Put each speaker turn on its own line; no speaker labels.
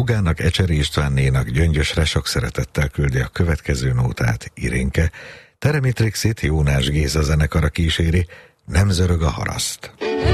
Bogának, Ecseri Istvánnénak, Gyöngyösre sok szeretettel küldi a következő nótát Irénke. Teremitrixit Jónás Géza zenekara kíséri, Nem zörög a haraszt.